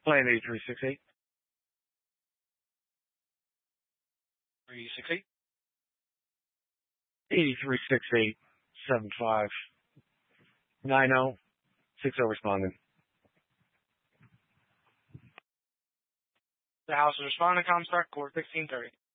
Plan 8368. 368. 8368 7590 60 responding. The house is responding. Comstock, Core 1630.